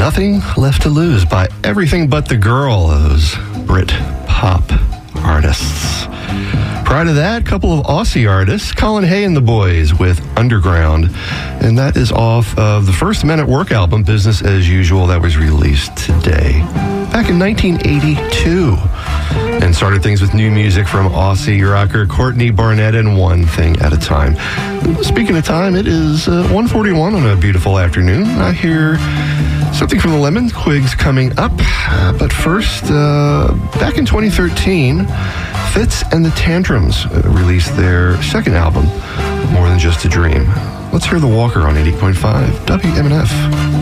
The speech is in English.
Nothing Left to Lose by Everything But the Girl, those Brit pop artists. Prior to that, a couple of Aussie artists, Colin Hay and the Boys with Underground. And that is off of the first Men at Work album, Business as Usual, that was released today, back in 1982. And started things with new music from Aussie rocker Courtney Barnett and One Thing at a Time. Speaking of time, it is 1:41 on a beautiful afternoon. I hear something from the Lemon Twigs coming up. But first, back in 2013, Fitz and the Tantrums released their second album, More Than Just a Dream. Let's hear The Walker on 80.5 WMNF.